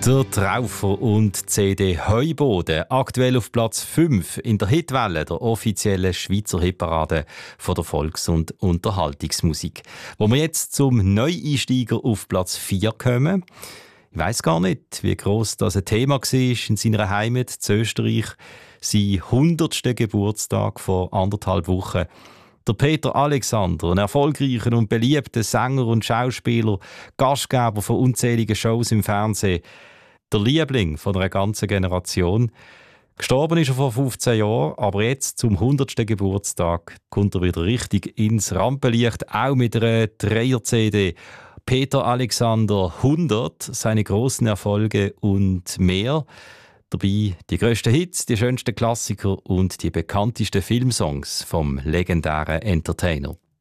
Der Traufer und CD Heuboden, aktuell auf Platz 5 in der Hitwelle, der offiziellen Schweizer Hitparade von der Volks- und Unterhaltungsmusik. Wo wir jetzt zum Neueinsteiger auf Platz 4 kommen. Ich weiss gar nicht, wie gross das ein Thema war in seiner Heimat in Österreich. Sein 100. Geburtstag vor 1,5 Wochen. Der Peter Alexander, ein erfolgreicher und beliebter Sänger und Schauspieler, Gastgeber von unzähligen Shows im Fernsehen, der Liebling von einer ganzen Generation. Gestorben ist er vor 15 Jahren, aber jetzt zum 100. Geburtstag kommt er wieder richtig ins Rampenlicht, auch mit einer Dreier-CD. Peter Alexander 100, seine grossen Erfolge und mehr. Dabei die grössten Hits, die schönsten Klassiker und die bekanntesten Filmsongs vom legendären Entertainer.